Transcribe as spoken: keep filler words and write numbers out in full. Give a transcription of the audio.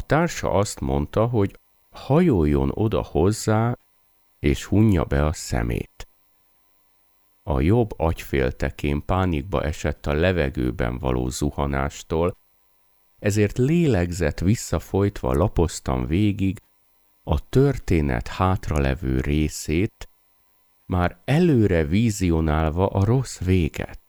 társa azt mondta, hogy hajoljon oda hozzá, és hunja be a szemét. A jobb agyféltekén pánikba esett a levegőben való zuhanástól, ezért lélegzett visszafolytva lapoztam végig a történet hátralevő részét, már előre vízionálva a rossz véget.